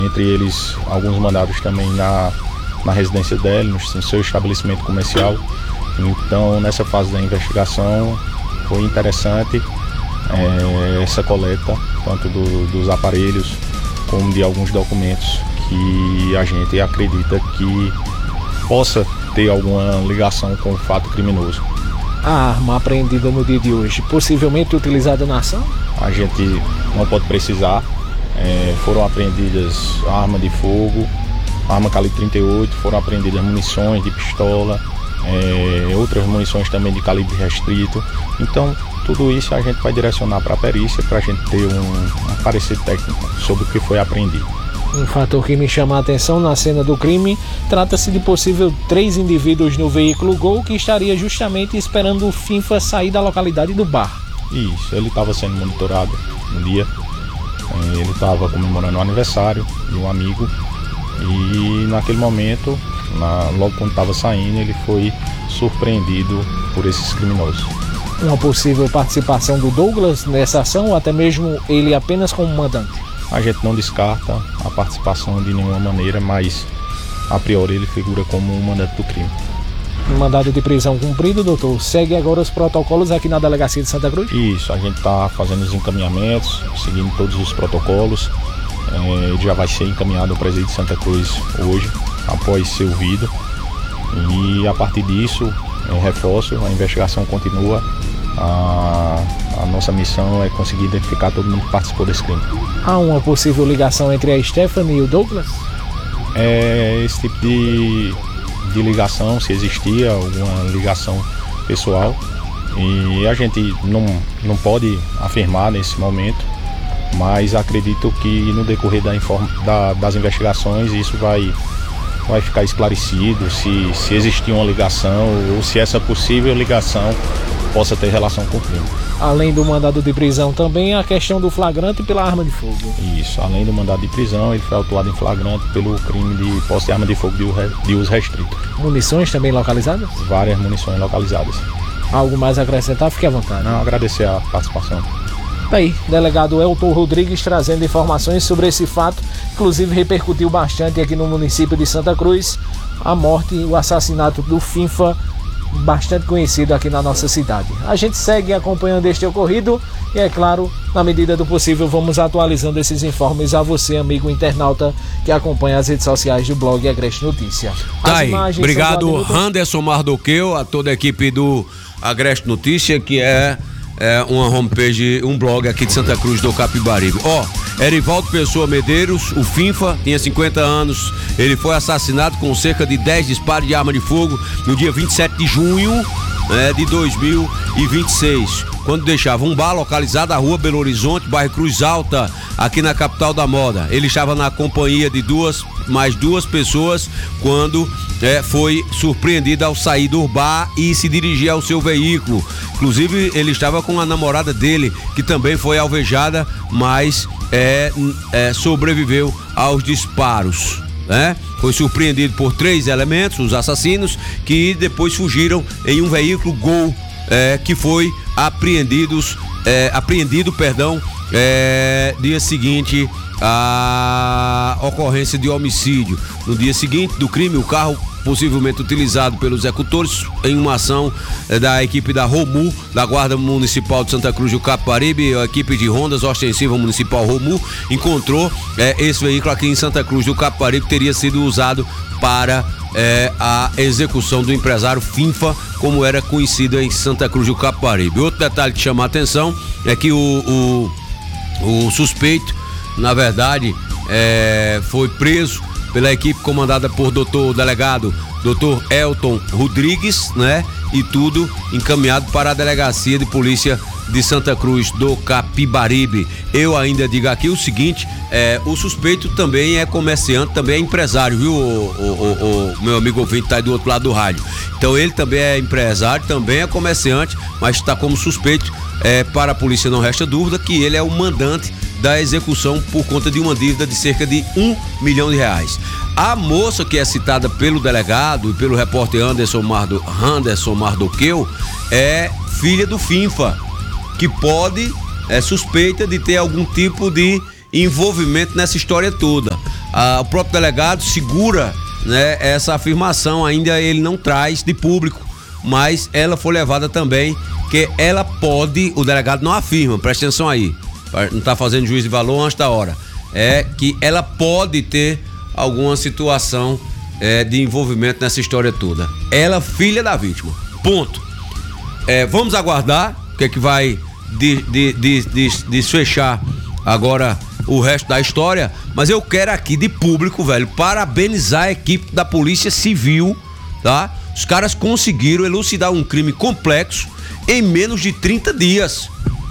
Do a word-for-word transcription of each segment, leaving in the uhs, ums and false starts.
Entre eles, alguns mandados também na, na residência dela, no seu estabelecimento comercial. Então, nessa fase da investigação, foi interessante é, essa coleta, tanto do, dos aparelhos como de alguns documentos que a gente acredita que possa ter alguma ligação com o fato criminoso. A arma apreendida no dia de hoje, possivelmente utilizada na ação? A gente não pode precisar. É, foram apreendidas arma de fogo, arma calibre trinta e oito, foram apreendidas munições de pistola, é, outras munições também de calibre restrito. Então, tudo isso a gente vai direcionar para a perícia para a gente ter um, um parecer técnico sobre o que foi apreendido. Um fator que me chama a atenção na cena do crime, trata-se de possível três indivíduos no veículo Gol que estaria justamente esperando o Finfa sair da localidade do bar. Isso, ele estava sendo monitorado no dia, ele estava comemorando o aniversário de um amigo e naquele momento, na, logo quando estava saindo, ele foi surpreendido por esses criminosos. Uma possível participação do Douglas nessa ação ou até mesmo ele apenas como mandante? A gente não descarta a participação de nenhuma maneira, mas a priori ele figura como um mandante do crime. Um mandado de prisão cumprido, doutor. Segue agora os protocolos aqui na Delegacia de Santa Cruz? Isso, a gente está fazendo os encaminhamentos, seguindo todos os protocolos. É, ele já vai ser encaminhado ao presídio de Santa Cruz hoje, após ser ouvido. E a partir disso, é, reforço, a investigação continua. A, a nossa missão é conseguir identificar todo mundo que participou desse crime. Há uma possível ligação entre a Stephanie e o Douglas? É, esse tipo de, de ligação, se existia alguma ligação pessoal, e a gente não, não pode afirmar nesse momento, mas acredito que no decorrer da inform, da, das investigações isso vai, vai ficar esclarecido se, se existia uma ligação ou se essa possível ligação possa ter relação com o crime. Além do mandado de prisão, também a questão do flagrante pela arma de fogo. Isso, além do mandado de prisão, ele foi autuado em flagrante pelo crime de posse de arma de fogo de uso restrito. Munições também localizadas? Várias munições localizadas. Algo mais a acrescentar? Fique à vontade. Não, agradecer a participação. Aí, delegado Elton Rodrigues trazendo informações sobre esse fato, inclusive repercutiu bastante aqui no município de Santa Cruz, a morte e o assassinato do Finfa, bastante conhecido aqui na nossa cidade. A gente segue acompanhando este ocorrido e, é claro, na medida do possível, vamos atualizando esses informes a você, amigo internauta, que acompanha as redes sociais do blog Agreste Notícia. Tá aí, obrigado Anderson Mardoqueu, a toda a equipe do Agreste Notícia, que é, é uma homepage, um blog aqui de Santa Cruz do Capibaribe. Ó, oh, Erivaldo Pessoa Medeiros, o Finfa, tinha cinquenta anos, ele foi assassinado com cerca de dez disparos de arma de fogo no dia vinte e sete de junho é, de dois mil e vinte e seis, quando deixava um bar localizado na rua Belo Horizonte, bairro Cruz Alta, aqui na capital da moda. Ele estava na companhia de duas, mais duas pessoas, quando é, foi surpreendido ao sair do bar e se dirigir ao seu veículo. Inclusive, ele estava com a namorada dele, que também foi alvejada, mas é, é, sobreviveu aos disparos. Né? Foi surpreendido por três elementos, os assassinos, que depois fugiram em um veículo Gol, é, que foi apreendidos, é, apreendido, perdão, é, dia seguinte a ocorrência de homicídio. No dia seguinte do crime, o carro possivelmente utilizado pelos executores em uma ação eh, da equipe da ROMU, da Guarda Municipal de Santa Cruz do Capibaribe, a equipe de rondas ostensiva municipal ROMU, encontrou eh, esse veículo aqui em Santa Cruz do Capibaribe, que teria sido usado para eh, a execução do empresário Finfa, como era conhecido em Santa Cruz do Capibaribe. Outro detalhe que chama a atenção é que o, o, o suspeito, na verdade, eh, foi preso pela equipe comandada por doutor delegado, doutor Elton Rodrigues, né? E tudo encaminhado para a Delegacia de Polícia de Santa Cruz do Capibaribe. Eu ainda digo aqui o seguinte, é, o suspeito também é comerciante, também é empresário, viu, o, o, o, o meu amigo ouvinte tá aí do outro lado do rádio. Então ele também é empresário, também é comerciante, mas está como suspeito. É, para a polícia não resta dúvida que ele é o mandante da execução por conta de uma dívida de cerca de um milhão de reais. A moça que é citada pelo delegado e pelo repórter Anderson, Mardo, Anderson Mardoqueu é filha do Finfa, que pode, é suspeita de ter algum tipo de envolvimento nessa história toda. ah, o próprio delegado segura, né, essa afirmação, ainda ele não traz de público, mas ela foi levada também, que ela pode, o delegado não afirma, presta atenção aí, não está fazendo juízo de valor antes da hora, é que ela pode ter alguma situação é, de envolvimento nessa história toda. Ela, filha da vítima, ponto. É, vamos aguardar o que é que vai de, de, de, de, desfechar agora o resto da história, mas eu quero aqui de público, velho, parabenizar a equipe da Polícia Civil, tá? Os caras conseguiram elucidar um crime complexo em menos de trinta dias.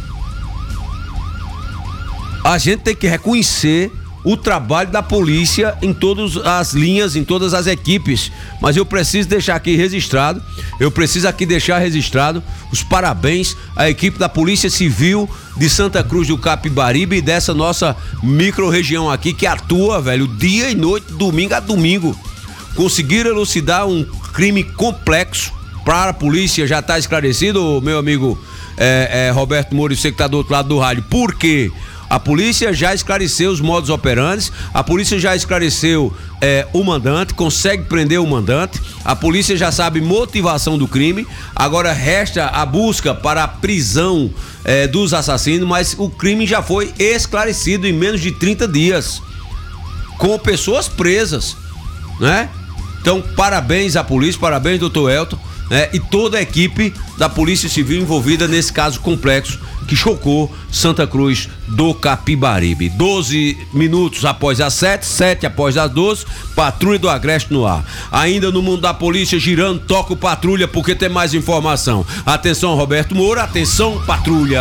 A gente tem que reconhecer o trabalho da polícia em todas as linhas, em todas as equipes, mas eu preciso deixar aqui registrado, eu preciso aqui deixar registrado os parabéns à equipe da Polícia Civil de Santa Cruz do Capibaribe e dessa nossa micro-região aqui que atua, velho, dia e noite, domingo a domingo. Conseguiram elucidar um crime complexo para a polícia, já está esclarecido, meu amigo é, é, Roberto Moura, você que está do outro lado do rádio. Por quê? A polícia já esclareceu os modus operandi, a polícia já esclareceu é, o mandante, consegue prender o mandante, a polícia já sabe motivação do crime, agora resta a busca para a prisão é, dos assassinos, mas o crime já foi esclarecido em menos de trinta dias, com pessoas presas, né? Então, parabéns à polícia, parabéns, doutor Elton, né? E toda a equipe da Polícia Civil envolvida nesse caso complexo que chocou Santa Cruz do Capibaribe. doze minutos após as sete, sete após as doze, Patrulha do Agreste no ar. Ainda no mundo da polícia, girando, toca o Patrulha porque tem mais informação. Atenção, Roberto Moura, atenção, Patrulha.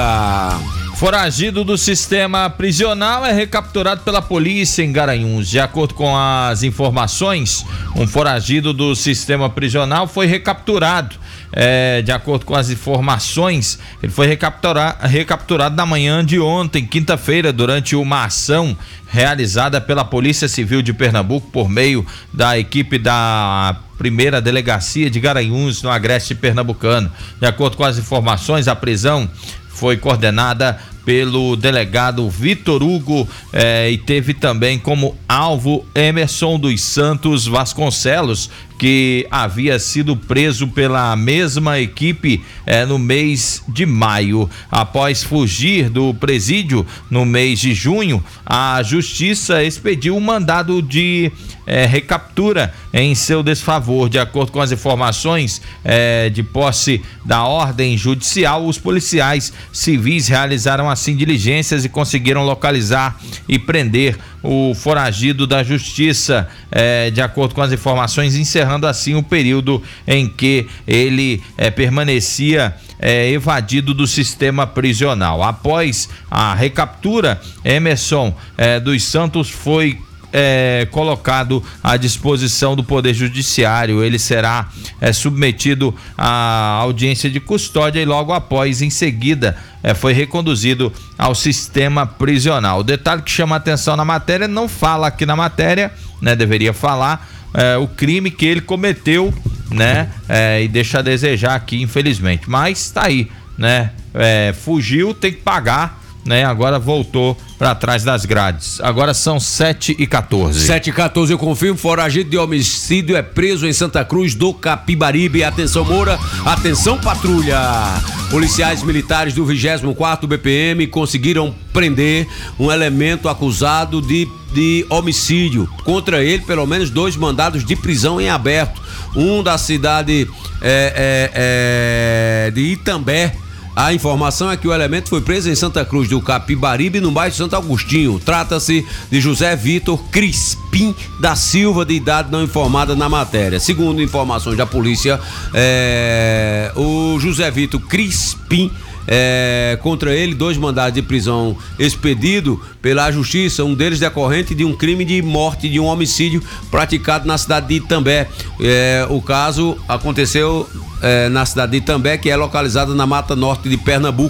Foragido do sistema prisional é recapturado pela polícia em Garanhuns. De acordo com as informações, um foragido do sistema prisional foi recapturado. É, de acordo com as informações, ele foi recapturar, recapturado na manhã de ontem, quinta-feira, durante uma ação realizada pela Polícia Civil de Pernambuco por meio da equipe da primeira delegacia de Garanhuns, no Agreste Pernambucano. De acordo com as informações, a prisão foi coordenada pelo delegado Vitor Hugo eh, e teve também como alvo Emerson dos Santos Vasconcelos, que havia sido preso pela mesma equipe eh, no mês de maio. Após fugir do presídio no mês de junho, a Justiça expediu um mandado de eh, recaptura em seu desfavor. De acordo com as informações eh, de posse da ordem judicial, os policiais civis realizaram assim diligências e conseguiram localizar e prender o foragido da Justiça, eh, de acordo com as informações, encerrando assim o período em que ele eh, permanecia eh, evadido do sistema prisional. Após a recaptura, Emerson eh, dos Santos foi É, colocado à disposição do Poder Judiciário. Ele será é, submetido à audiência de custódia e logo após, em seguida, é, foi reconduzido ao sistema prisional. O detalhe que chama a atenção na matéria, não fala aqui na matéria, né? Deveria falar é, o crime que ele cometeu, né? É, e deixa a desejar aqui, infelizmente. Mas tá aí, né? É, fugiu, tem que pagar, né? Agora voltou para trás das grades. Agora são sete e quatorze. sete e quatorze, eu confirmo, foragido de homicídio é preso em Santa Cruz do Capibaribe. Atenção, Moura, atenção, Patrulha. Policiais militares do vigésimo quarto B P M conseguiram prender um elemento acusado de, de homicídio. Contra ele, pelo menos dois mandados de prisão em aberto. Um da cidade é, é, é, de Itambé. A informação é que o elemento foi preso em Santa Cruz do Capibaribe, no bairro Santo Agostinho. Trata-se de José Vitor Crispim da Silva, de idade não informada na matéria. Segundo informações da polícia, é, o José Vitor Crispim, É, contra ele, dois mandados de prisão expedido pela Justiça, um deles decorrente de um crime de morte, de um homicídio praticado na cidade de Itambé. É, o caso aconteceu é, na cidade de Itambé, que é localizada na Mata Norte de Pernambuco.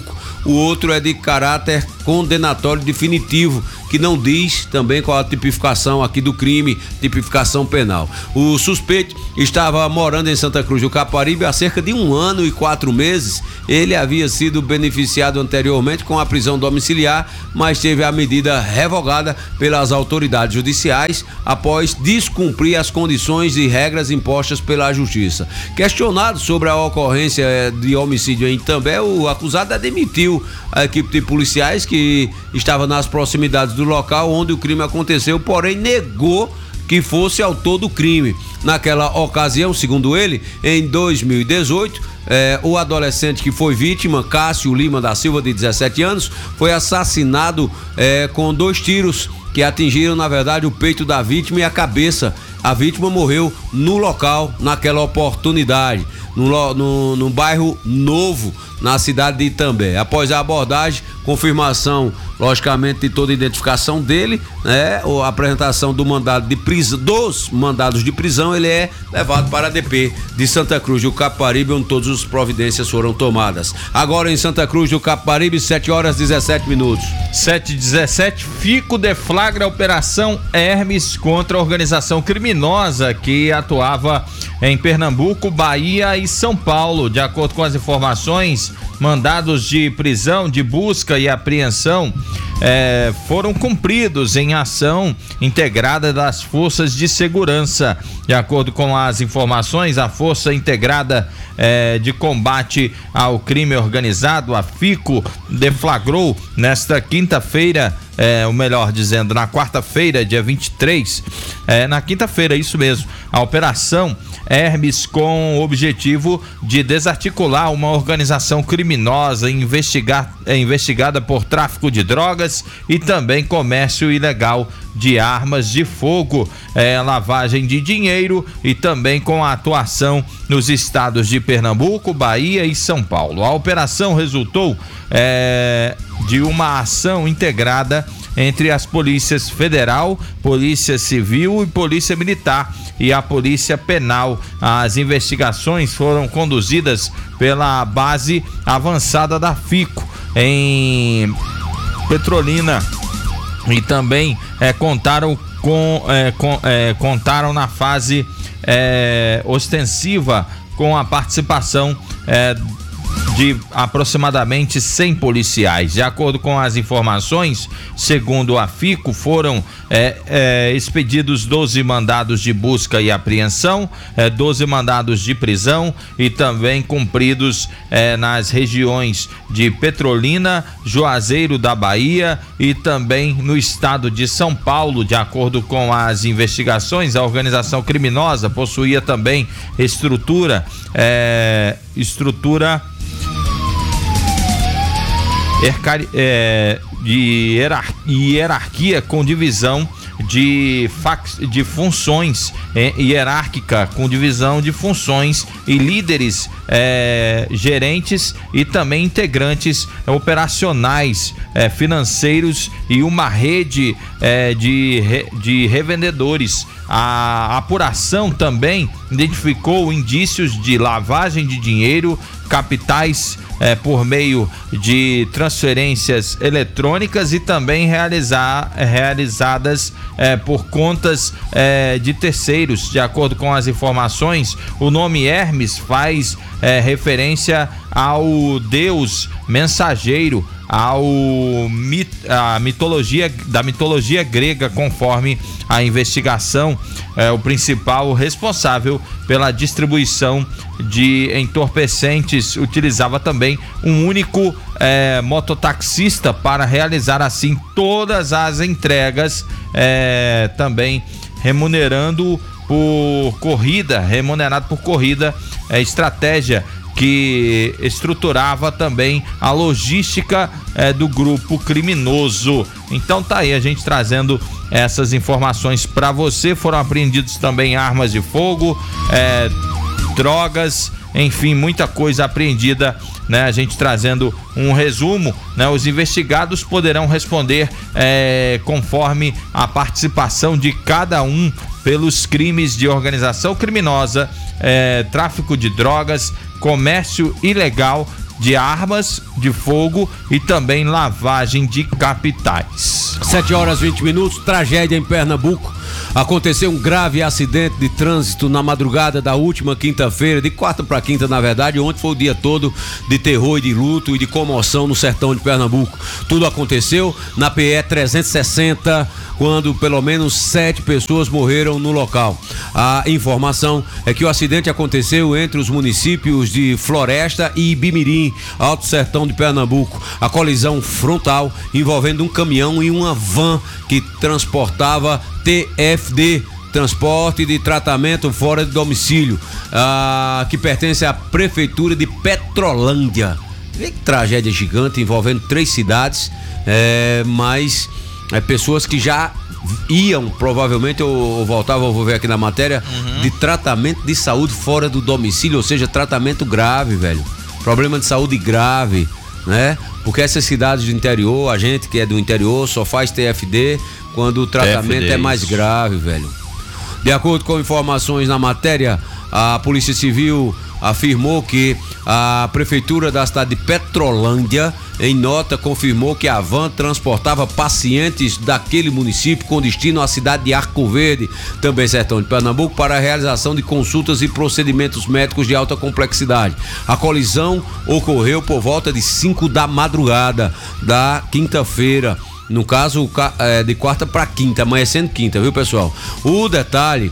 o outro é de caráter condenatório definitivo, que não diz também qual a tipificação aqui do crime, tipificação penal. O suspeito estava morando em Santa Cruz do Capibaribe há cerca de um ano e quatro meses. Ele havia sido beneficiado anteriormente com a prisão domiciliar, mas teve a medida revogada pelas autoridades judiciais após descumprir as condições e regras impostas pela Justiça. Questionado sobre a ocorrência de homicídio em Itambé, o acusado admitiu a equipe de policiais que estava nas proximidades do local onde o crime aconteceu, porém negou que fosse autor do crime. Naquela ocasião, segundo ele, em dois mil e dezoito, eh, o adolescente que foi vítima, Cássio Lima da Silva, de dezessete anos, foi assassinado eh, com dois tiros que atingiram, na verdade, o peito da vítima e a cabeça. A vítima morreu no local, naquela oportunidade, no, no, no bairro Novo, na cidade de Itambé. Após a abordagem, confirmação, logicamente, de toda a identificação dele, né, ou a apresentação do mandado de prisão, dos mandados de prisão, ele é levado para a D P de Santa Cruz do Capibaribe, onde todas as providências foram tomadas. Agora em Santa Cruz do Capibaribe, sete horas e dezessete minutos. sete e dezessete, Fico deflagra a Operação Hermes contra a organização criminosa que atuava em Pernambuco, Bahia e São Paulo. De acordo com as informações, mandados de prisão, de busca e apreensão eh, foram cumpridos em ação integrada das forças de segurança. De acordo com as informações, a Força Integrada eh, de Combate ao Crime Organizado, a FICO, deflagrou nesta quinta-feira, É, ou melhor dizendo, na quarta-feira, dia vinte e três, é, na quinta-feira, isso mesmo, a Operação Hermes, com o objetivo de desarticular uma organização criminosa investigar, é, investigada por tráfico de drogas e também comércio ilegal de armas de fogo, é, lavagem de dinheiro, e também com a atuação nos estados de Pernambuco, Bahia e São Paulo. A operação resultou é, de uma ação integrada entre as polícias federal, polícia civil e polícia militar e a polícia penal. As investigações foram conduzidas pela base avançada da FICO em Petrolina e também é, contaram com, é, com é, contaram na fase é, ostensiva com a participação é, de aproximadamente cem policiais. De acordo com as informações, segundo a FICO, foram é, é, expedidos doze mandados de busca e apreensão, é, doze mandados de prisão e também cumpridos é, nas regiões de Petrolina, Juazeiro da Bahia e também no estado de São Paulo. De acordo com as investigações, a organização criminosa possuía também estrutura, é, estrutura É, de hierarquia com divisão de, de funções é, hierárquica com divisão de funções e líderes é, gerentes e também integrantes operacionais, é, financeiros e uma rede é, de, de revendedores. A apuração também identificou indícios de lavagem de dinheiro, capitais é, por meio de transferências eletrônicas e também realizar, realizadas é, por contas é, de terceiros. De acordo com as informações, o nome Hermes faz é, referência ao deus mensageiro, ao mit, a mitologia da mitologia grega, conforme a investigação. É, o principal responsável pela distribuição de entorpecentes utilizava também um único é, mototaxista para realizar assim todas as entregas, é, também remunerando por corrida, remunerado por corrida, é, estratégia que estruturava também a logística é, do grupo criminoso. Então tá aí a gente trazendo essas informações para você. Foram apreendidos também armas de fogo, é, drogas, enfim, muita coisa apreendida, né? A gente trazendo um resumo, né? Os investigados poderão responder é, conforme a participação de cada um pelos crimes de organização criminosa, é, tráfico de drogas, comércio ilegal, de armas de fogo e também lavagem de capitais. sete horas e vinte minutos, tragédia em Pernambuco. Aconteceu um grave acidente de trânsito na madrugada da última quinta-feira, de quarta para quinta, na verdade. Ontem foi o dia todo de terror e de luto e de comoção no sertão de Pernambuco. Tudo aconteceu na P E trezentos e sessenta, quando pelo menos sete pessoas morreram no local. A informação é que o acidente aconteceu entre os municípios de Floresta e Ibimirim, Alto Sertão de Pernambuco. A colisão frontal envolvendo um caminhão e uma van que transportava T F D, transporte de tratamento fora de domicílio, ah, que pertence à prefeitura de Petrolândia. Que tragédia gigante envolvendo três cidades, é, mas é, pessoas que já iam, provavelmente, ou, ou voltavam, vou ver aqui na matéria, uhum. de tratamento de saúde fora do domicílio, ou seja, tratamento grave, velho. Problema de saúde grave, né? Porque essas cidades do interior, a gente que é do interior só faz T F D quando o tratamento T F D, é mais isso. grave, velho. De acordo com informações na matéria, a Polícia Civil afirmou que a prefeitura da cidade de Petrolândia, em nota, confirmou que a van transportava pacientes daquele município com destino à cidade de Arco Verde, também sertão de Pernambuco, para a realização de consultas e procedimentos médicos de alta complexidade. A colisão ocorreu por volta de cinco da madrugada da quinta-feira. No caso, é, de quarta para quinta, amanhecendo quinta, viu, pessoal? O detalhe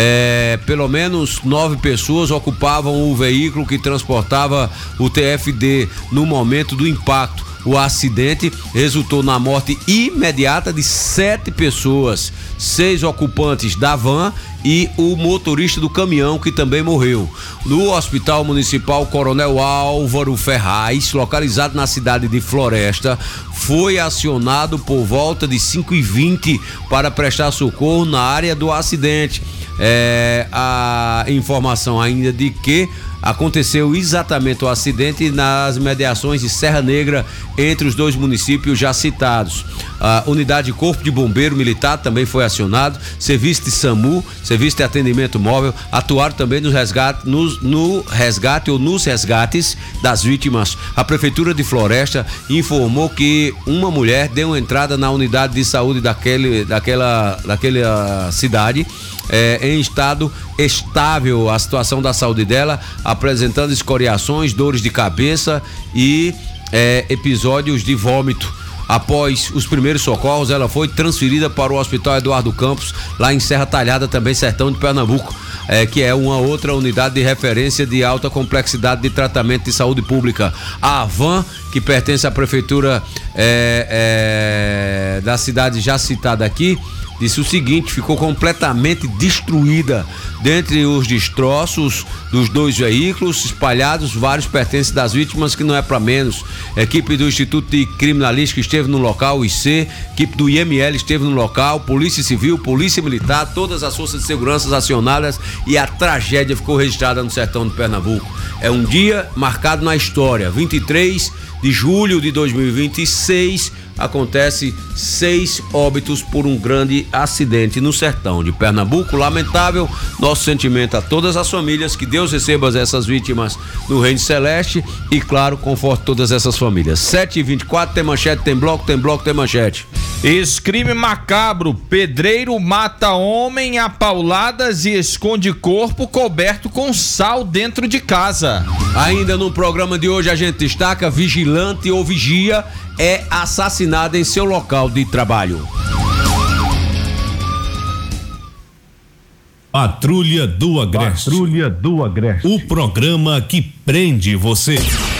é, pelo menos nove pessoas ocupavam o veículo que transportava o T F D no momento do impacto. O acidente resultou na morte imediata de sete pessoas, seis ocupantes da van e o motorista do caminhão, que também morreu. No Hospital Municipal Coronel Álvaro Ferraz, localizado na cidade de Floresta, foi acionado por volta de cinco e vinte para prestar socorro na área do acidente. É, a informação ainda de que aconteceu exatamente o acidente nas mediações de Serra Negra, entre os dois municípios já citados. A unidade de Corpo de Bombeiro Militar também foi acionado, serviço de SAMU, serviço de atendimento móvel, atuaram também no resgate, no, no resgate ou nos resgates das vítimas. A Prefeitura de Floresta informou que uma mulher deu entrada na unidade de saúde daquele, daquela, daquela cidade, É, em estado estável a situação da saúde dela, apresentando escoriações, dores de cabeça e é, episódios de vômito. Após os primeiros socorros, ela foi transferida para o Hospital Eduardo Campos, lá em Serra Talhada, também sertão de Pernambuco, é, que é uma outra unidade de referência de alta complexidade de tratamento de saúde pública. A van, que pertence à prefeitura é, é, da cidade já citada aqui, disse o seguinte: ficou completamente destruída. Dentre os destroços dos dois veículos espalhados, vários pertences das vítimas, que não é para menos. A equipe do Instituto de Criminalística esteve no local, o I C, equipe do I M L esteve no local, Polícia Civil, Polícia Militar, todas as forças de segurança acionadas, e a tragédia ficou registrada no sertão de Pernambuco. É um dia marcado na história. vinte e três de julho de dois mil e vinte e seis, acontece seis óbitos por um grande acidente no sertão de Pernambuco. Lamentável, nosso sentimento a todas as famílias, que Deus receba essas vítimas no Reino Celeste e, claro, conforte todas essas famílias. sete e vinte e quatro, tem manchete, tem bloco, tem bloco, tem manchete. Ex-crime macabro: pedreiro mata homem a pauladas e esconde corpo coberto com sal dentro de casa. Ainda no programa de hoje a gente destaca: vigilante ou vigia é assassinado em seu local de trabalho. Patrulha do Agreste. Patrulha do Agreste. O programa que prende você.